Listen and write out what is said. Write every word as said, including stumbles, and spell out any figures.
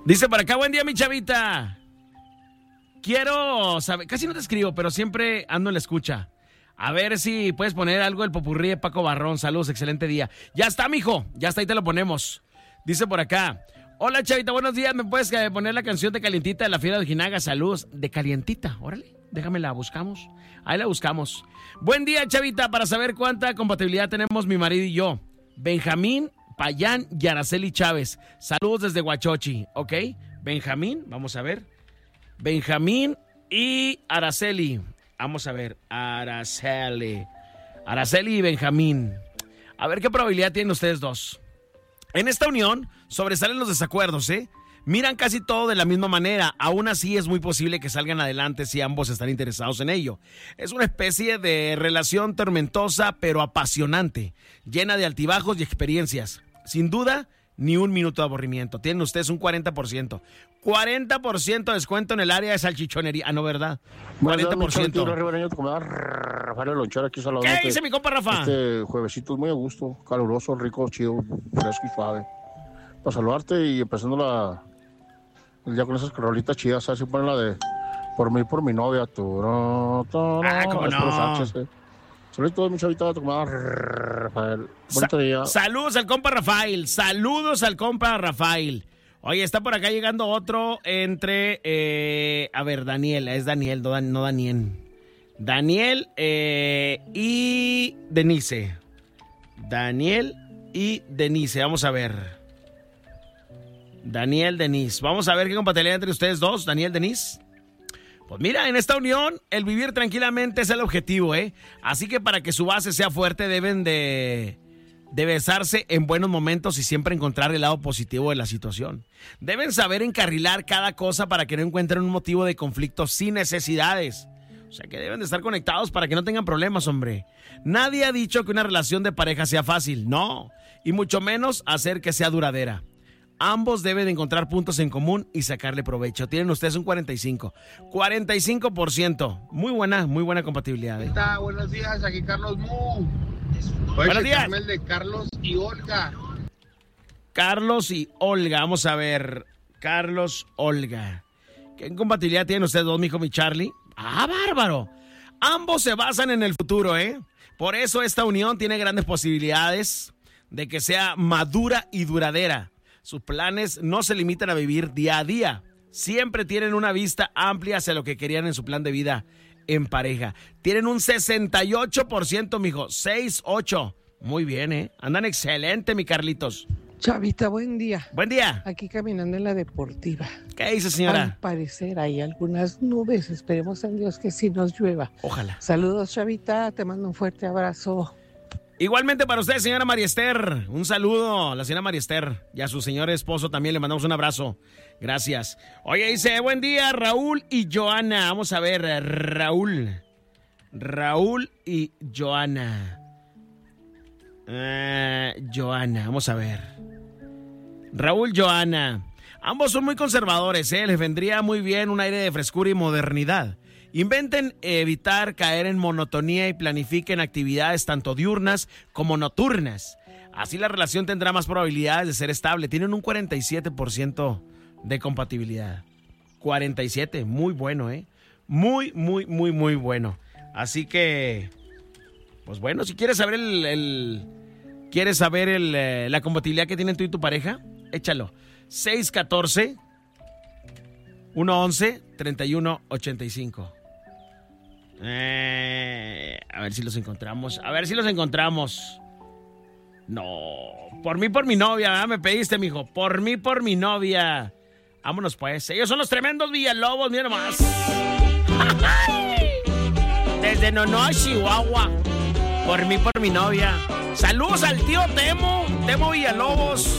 Dice por acá, buen día, mi chavita. Quiero saber, casi no te escribo, pero siempre ando en la escucha. A ver si puedes poner algo del popurrí de Paco Barrón. Saludos, excelente día. Ya está, mijo, ya está, ahí te lo ponemos. Dice por acá, hola, chavita, buenos días. ¿Me puedes poner la canción de Calientita de la Fiera de Ojinaga? Saludos. De Calientita, órale, déjame la buscamos. Ahí la buscamos. Buen día, chavita, para saber cuánta compatibilidad tenemos mi marido y yo. Benjamín, Payán y Araceli Chávez. Saludos desde Huachochi, ¿ok? Benjamín, vamos a ver. Benjamín y Araceli. Vamos a ver, Araceli. Araceli y Benjamín. A ver qué probabilidad tienen ustedes dos. En esta unión sobresalen los desacuerdos, ¿eh? Miran casi todo de la misma manera. Aún así es muy posible que salgan adelante si ambos están interesados en ello. Es una especie de relación tormentosa pero apasionante, llena de altibajos y experiencias. Sin duda, ni un minuto de aburrimiento. Tienen ustedes un cuarenta por ciento. cuarenta por ciento de descuento en el área de salchichonería. Ah, no, ¿verdad? cuarenta por ciento. ¿Qué dice mi compa Rafa? Este juevesito es muy a gusto, caluroso, rico, chido, fresco y suave. Para saludarte y empezando la... el día con esas rolitas chidas, así ponen la de Por mí, por mi novia. Turó, turó, ah, cómo no. Sánchez, eh. Saludos, mi chavita, Rafael. Bonito Sa- día. Saludos al compa Rafael. Saludos al compa Rafael. Oye, está por acá llegando otro entre... Eh, a ver, Daniel. Es Daniel, no, Dan, no Daniel. Daniel eh, y Denise. Daniel y Denise. Vamos a ver. Daniel, Denise. Vamos a ver qué compatibilidad entre ustedes dos. Daniel, Denise. Pues mira, en esta unión, el vivir tranquilamente es el objetivo, ¿eh? Así que para que su base sea fuerte, deben de, de besarse en buenos momentos y siempre encontrar el lado positivo de la situación. Deben saber encarrilar cada cosa para que no encuentren un motivo de conflicto sin necesidades. O sea que deben de estar conectados para que no tengan problemas, hombre. Nadie ha dicho que una relación de pareja sea fácil, no. Y mucho menos hacer que sea duradera. Ambos deben de encontrar puntos en común y sacarle provecho. Tienen ustedes un cuarenta y cinco. cuarenta y cinco por ciento. Muy buena, muy buena compatibilidad. ¿eh? Está, buenos días, aquí Carlos Mu. Buenos días. El de Carlos y Olga. Carlos y Olga. Vamos a ver. Carlos, Olga. ¿Qué compatibilidad tienen ustedes dos, mijo, mi Charlie? ¡Ah, bárbaro! Ambos se basan en el futuro, ¿eh? Por eso esta unión tiene grandes posibilidades de que sea madura y duradera. Sus planes no se limitan a vivir día a día. Siempre tienen una vista amplia hacia lo que querían en su plan de vida en pareja. Tienen un sesenta y ocho por ciento, mijo. seis ocho. Muy bien, ¿eh? Andan excelente, mi Carlitos. Chavita, buen día. Buen día. Aquí caminando en la deportiva. ¿Qué dice, señora? Al parecer hay algunas nubes. Esperemos en Dios que sí nos llueva. Ojalá. Saludos, Chavita. Te mando un fuerte abrazo. Igualmente para usted, señora María Esther. Un saludo a la señora María Esther. Y a su señor esposo también le mandamos un abrazo. Gracias. Oye, dice, buen día, Raúl y Joana. Vamos a ver, Raúl. Raúl y Joana. Uh, Joana, vamos a ver. Raúl, Joana. Ambos son muy conservadores, ¿eh? Les vendría muy bien un aire de frescura y modernidad. Inventen evitar caer en monotonía y planifiquen actividades tanto diurnas como nocturnas. Así la relación tendrá más probabilidades de ser estable. Tienen un cuarenta y siete por ciento de compatibilidad. cuarenta y siete, muy bueno, ¿eh? Muy, muy, muy, muy bueno. Así que, pues bueno, si quieres saber el... el ¿Quieres saber el, eh, la compatibilidad que tienen tú y tu pareja? Échalo. seis uno cuatro, uno once, treinta y uno ochenta y cinco. Eh, a ver si los encontramos. A ver si los encontramos. No. Por mí, por mi novia, ¿verdad? Me pediste, mijo. Por mí, por mi novia. Vámonos, pues. Ellos son los tremendos Villalobos, mira nomás. Desde Nonoa, Chihuahua. Por mí, por mi novia. Saludos al tío Temo. Temo Villalobos.